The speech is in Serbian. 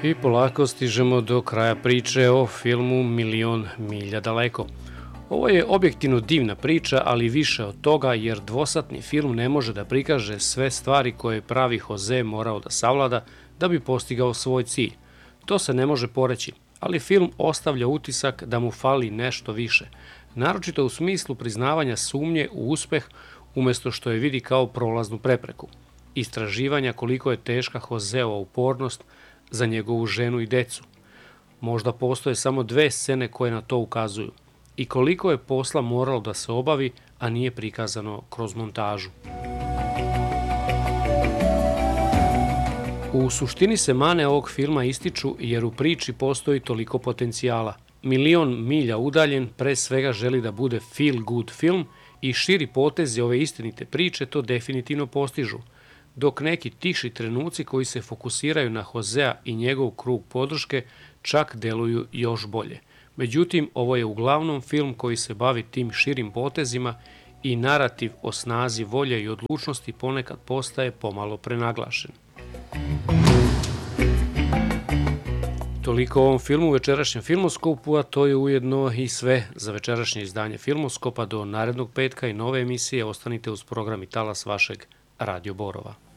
I polako stižemo do kraja priče o filmu Milion milja daleko. Ovo je objektivno divna priča, ali više od toga jer dvosatni film ne može da prikaže sve stvari koje je pravi Jose morao da savlada da bi postigao svoj cilj. To se ne može poreći, ali film ostavlja utisak da mu fali nešto više, naročito u smislu priznavanja sumnje u uspeh umesto što je vidi kao prolaznu prepreku. Istraživanja koliko je teška Joseova upornost za njegovu ženu i decu. Možda postoje samo 2 scene koje na to ukazuju. I koliko je posla moralo da se obavi, a nije prikazano kroz montažu. U suštini se mane ovog filma ističu jer u priči postoji toliko potencijala. Milion milja udaljen pre svega želi da bude feel good film i širi potezi ove istinite priče to definitivno postižu, dok neki tiši trenuci koji se fokusiraju na Josea i njegov krug podrške čak deluju još bolje. Međutim, ovo je uglavnom film koji se bavi tim širim potezima i narativ o snazi volje i odlučnosti ponekad postaje pomalo prenaglašen. Toliko o ovom filmu u večerašnjem Filmoskopu, a to je ujedno i sve za večerašnje izdanje Filmoskopa. Do narednog petka i nove emisije ostanite uz program i talas vašeg Radio Borova.